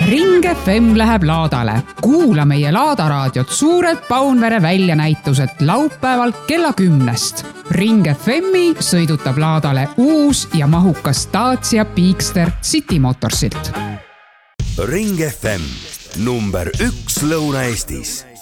Ring FM läheb laadale. Kuula meie laadaraadiot Suured Paunvere väljanäitused laupäeval kella 10. Ring FMi sõidutab laadale uus ja mahukas Dacia Peakster City Motorsilt. Ring FM number 1 Lõuna-Eestis.